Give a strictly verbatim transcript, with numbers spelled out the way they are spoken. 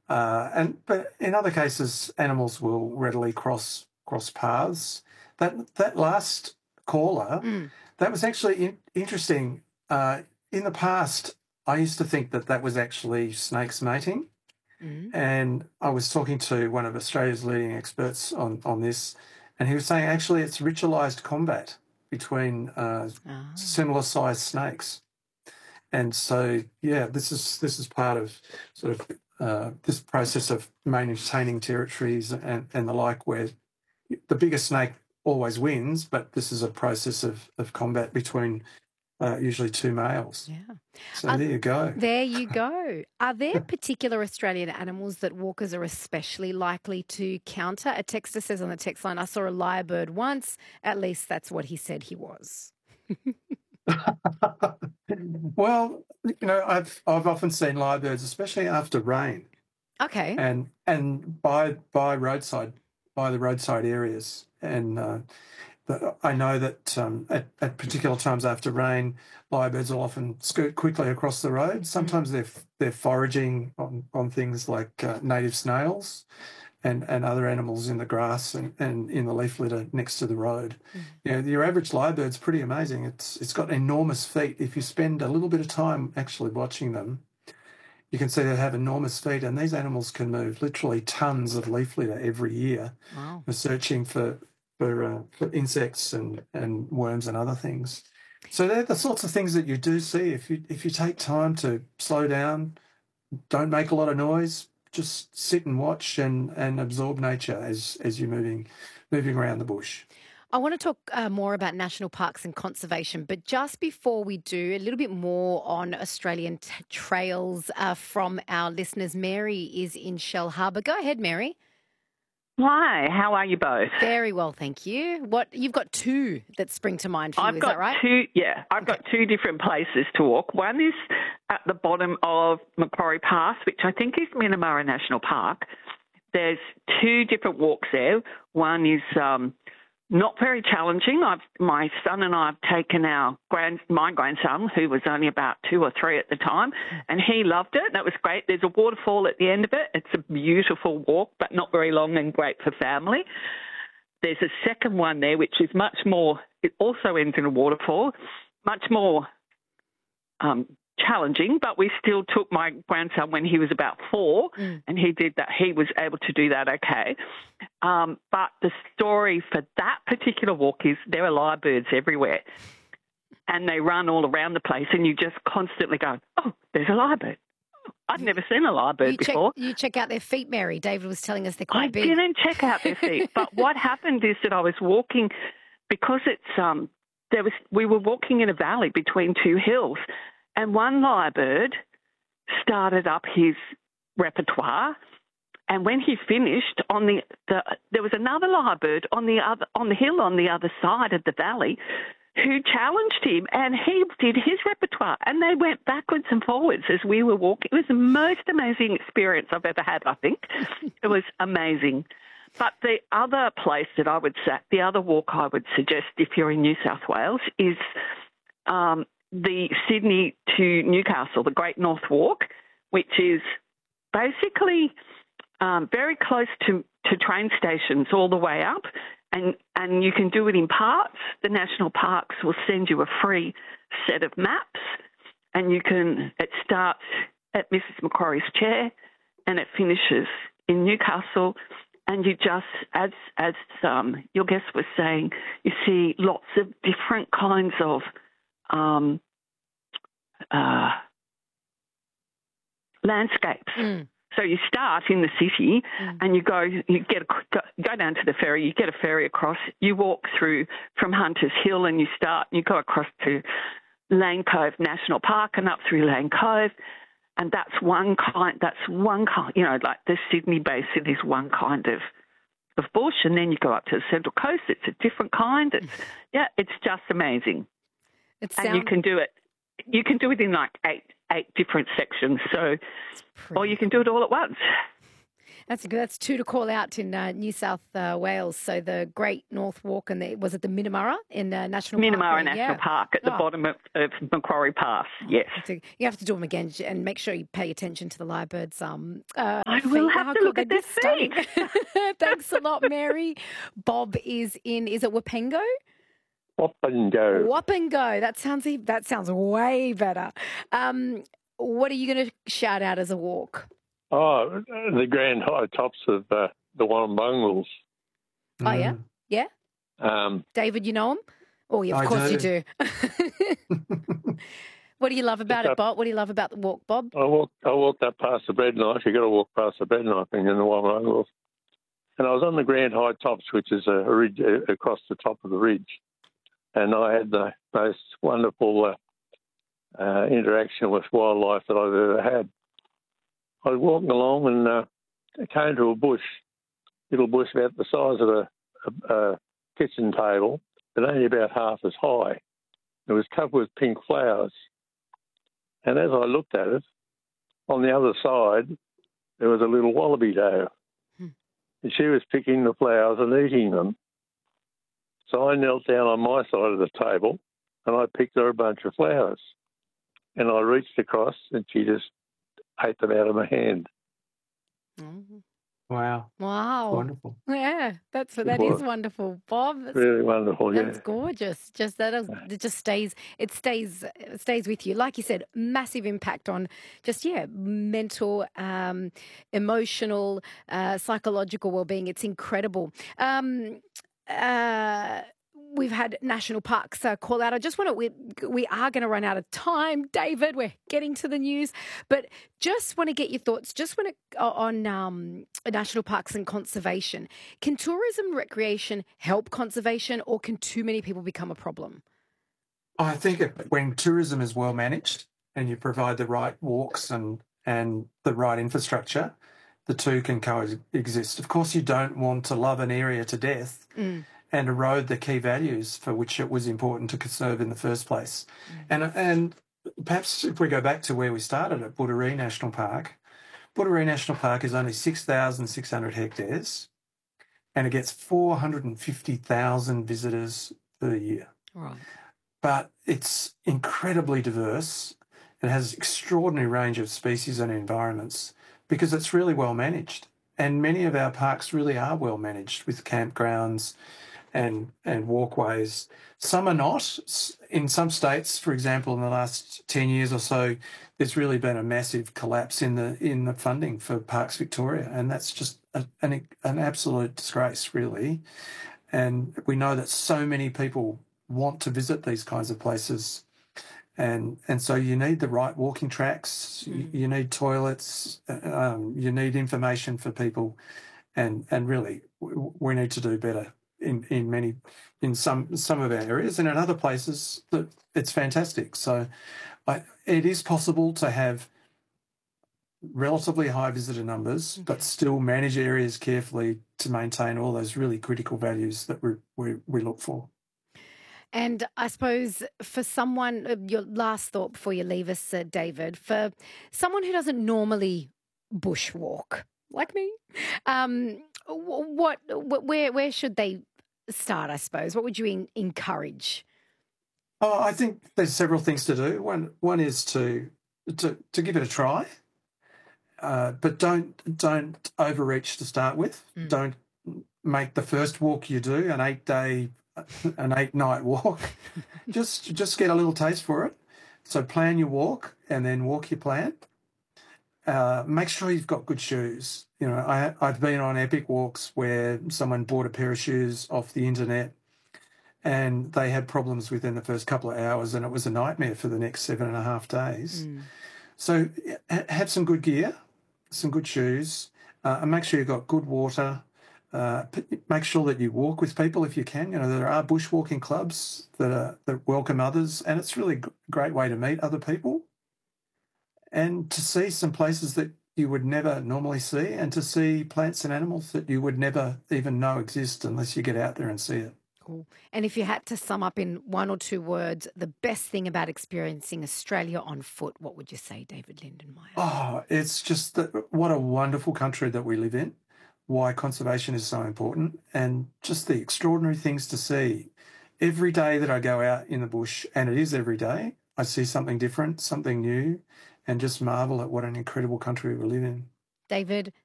Uh, and but in other cases, animals will readily cross cross paths. That that last caller, Mm. that was actually in, interesting. Uh, in the past, I used to think that that was actually snakes mating, Mm. and I was talking to one of Australia's leading experts on on this, and he was saying actually it's ritualised combat between uh, Ah. similar sized snakes. And so, yeah, this is this is part of sort of uh, this process of maintaining territories and, and the like, where the bigger snake always wins, but this is a process of, of combat between uh, usually two males. Yeah. So Are, there you go. there you go. Are there particular Australian animals that walkers are especially likely to counter? A texter says on the text line, I saw a lyrebird once. At least that's what he said he was. Well, you know, I've I've often seen lyrebirds, especially after rain, Okay. and and by by roadside by the roadside areas, and uh, the, I know that um, at, at particular times after rain, lyrebirds will often scoot quickly across the road. Sometimes they're they're foraging on, on things like uh, native snails and, and other animals in the grass and, and in the leaf litter next to the road. Mm. You know, your average lyrebird's pretty amazing. It's it's got enormous feet. If you spend a little bit of time actually watching them, you can see they have enormous feet, and these animals can move literally tons of leaf litter every year. Wow. They're searching for for, uh, for insects and, and worms and other things. So they're the sorts of things that you do see if you if you take time to slow down, don't make a lot of noise, just sit and watch and, and absorb nature as as you're moving moving around the bush. I want to talk uh, more about national parks and conservation, but just before we do, a little bit more on Australian t- trails uh, from our listeners. Mary is in Shell Harbour. Go ahead, Mary. Hi, how are you both? Very well, thank you. What you've got two that spring to mind for you, I've is got that right? two, yeah, I've Okay. got two different places to walk. One is at the bottom of Macquarie Pass, which I think is Minnamurra National Park. There's two different walks there. One is um, not very challenging. I've, my son and I have taken our grand, my grandson, who was only about two or three at the time, and he loved it. That was great. There's a waterfall at the end of it. It's a beautiful walk, but not very long and great for family. There's a second one there, which is much more, it also ends in a waterfall, much more um, challenging, but we still took my grandson when he was about four, Mm. and he did that. He was able to do that okay. Um, but the story for that particular walk is there are lyrebirds everywhere, and they run all around the place, and you just constantly go, oh, there's a lyrebird. I've never seen a lyrebird You check, before. you check out their feet, Mary. David was telling us they're I quite big. didn't check out their feet, but what happened is that I was walking because it's um there was we were walking in a valley between two hills, and one lyrebird started up his repertoire, and when he finished, on the, the there was another lyrebird on the other on the hill on the other side of the valley who challenged him, and he did his repertoire, and they went backwards and forwards as we were walking. It was the most amazing experience I've ever had, I think. It was amazing. But the other place that I would say, the other walk I would suggest if you're in New South Wales is um, the Sydney to Newcastle, the Great North Walk, which is basically um, very close to, to train stations all the way up. And, and you can do it in parts. The national parks will send you a free set of maps, and you can, it starts at Missus Macquarie's chair and it finishes in Newcastle. And you just, as as um, your guest was saying, you see lots of different kinds of um, uh, landscapes. Mm. So you start in the city, Mm. and you go, you get a, go, go down to the ferry. You get a ferry across. You walk through from Hunters Hill, and you start. You go across to Lane Cove National Park, and up through Lane Cove, and that's one kind. That's one kind. You know, like the Sydney Basin is one kind of of bush, and then you go up to the Central Coast. It's a different kind. It's yeah, it's just amazing, It and you sounds can do it. You can do it in like eight eight different sections. So, or you can do it all at once. That's good. That's two to call out in uh, New South uh, Wales. So the Great North Walk and the, was it the Minamara in uh, National Park? Minamara there? National Yeah. Park at the Oh. bottom of, of Macquarie Pass, yes. So you have to do them again and make sure you pay attention to the lyrebirds. Um, uh, I will feet. have Oh, to cool. look at They'd their be stunning. Thanks a lot, Mary. Bob is in, is it Wapengo? Wapengo. Wapengo. That sounds, e- that sounds way better. Um, what are you going to shout out as a walk? Oh, the grand high tops of uh, the Warrumbungles. Oh, yeah? Mm. Yeah? Um, David, you know him? Oh, yeah, of I course do. you do. What do you love about Just it, up- Bob? What do you love about the walk, Bob? I walked, I walked up past the bread knife. You got to walk past the bread knife in the Warrumbungles. And I was on the grand high tops, which is a, a ridge uh, across the top of the ridge. And I had the most wonderful uh, uh, interaction with wildlife that I've ever had. I was walking along and uh, I came to a bush, little bush about the size of a, a, a kitchen table, but only about half as high. It was covered with pink flowers. And as I looked at it, on the other side, there was a little wallaby doe. Hmm. And she was picking the flowers and eating them. So I knelt down on my side of the table and I picked her a bunch of flowers. And I reached across and she just ate them out of my hand. Mhm. Wow. Wow. Wonderful. Yeah, that's that It is was. wonderful, Bob. That's, Really wonderful, that's yeah. gorgeous. Just that is- it just stays it stays it stays with you. Like you said, massive impact on just yeah, mental, um, emotional, uh, psychological well-being. It's incredible. Um, uh, We've had national parks uh, call out. I just want to, we, we are going to run out of time, David. We're getting to the news, but just want to get your thoughts just when it, on um, national parks and conservation. Can tourism recreation help conservation, or can too many people become a problem? I think it, when tourism is well managed and you provide the right walks and, and the right infrastructure, the two can coexist. Of course, you don't want to love an area to death Mm. and erode the key values for which it was important to conserve in the first place. Mm. And and perhaps if we go back to where we started at Budary National Park, Budary National Park is only six thousand six hundred hectares and it gets four hundred fifty thousand visitors per year. Right. But it's incredibly diverse. It has extraordinary range of species and environments because it's really well managed. And many of our parks really are well managed with campgrounds and and walkways. Some are not. In some states, for example, in the last ten years or so, there's really been a massive collapse in the in the funding for Parks Victoria, and that's just a, an an absolute disgrace, really. And we know that so many people want to visit these kinds of places, and and so you need the right walking tracks, Mm. you, you need toilets, um, you need information for people, and and really we, we need to do better in in many in some some of our areas, and in other places that it's fantastic. So I, it is possible to have relatively high visitor numbers, but Okay. still manage areas carefully to maintain all those really critical values that we we, we look for. And I suppose for someone, uh, your last thought before you leave us, uh, David, for someone who doesn't normally bushwalk, like me, um, wh- what, wh- where, where should they start? I suppose. What would you en- encourage? Oh, I think there's several things to do. One one is to to to give it a try, uh, but don't don't overreach to start with. Mm. Don't make the first walk you do an eight day, an eight night walk. just just get a little taste for it. So plan your walk and then walk your plan. Uh, make sure you've got good shoes. You know, I I've been on epic walks where someone bought a pair of shoes off the internet, and they had problems within the first couple of hours, and it was a nightmare for the next seven and a half days. Mm. So ha- have some good gear, some good shoes, uh, and make sure you've got good water. Uh, p- make sure that you walk with people if you can. You know, there are bushwalking clubs that are, that welcome others, and it's really a great way to meet other people and to see some places that you would never normally see, and to see plants and animals that you would never even know exist unless you get out there and see it. Cool. And if you had to sum up in one or two words the best thing about experiencing Australia on foot, what would you say, David Lindenmayer? Oh, it's just that, what a wonderful country that we live in, why conservation is so important, and just the extraordinary things to see. Every day that I go out in the bush, and it is every day, I see something different, something new, and just marvel at what an incredible country we live in. David,